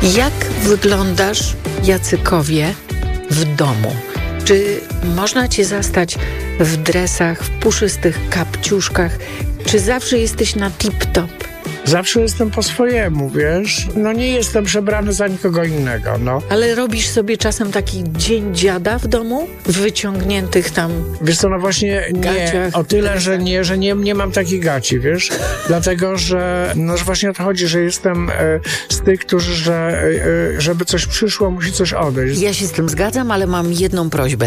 Jak wyglądasz, Jacykowie, w domu? Czy można cię zastać w dresach, w puszystych kapciuszkach? Czy zawsze jesteś na tip-top? Zawsze jestem po swojemu, wiesz? No nie jestem przebrany za nikogo innego, no. Ale robisz sobie czasem taki dzień dziada w domu? W wyciągniętych tam... Wiesz co, no właśnie nie, gaciach. o tyle, że nie mam takich gaci, wiesz? Dlatego, że właśnie o to chodzi, że jestem z tych, którzy, żeby coś przyszło, musi coś odejść. Ja się z tym zgadzam, ale mam jedną prośbę.